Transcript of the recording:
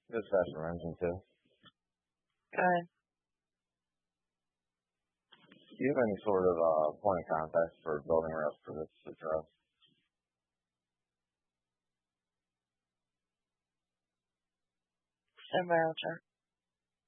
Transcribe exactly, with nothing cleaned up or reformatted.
This fast for engine too. Go ahead. Do you have any sort of uh, point of contact for building reps for this address? Send my altar.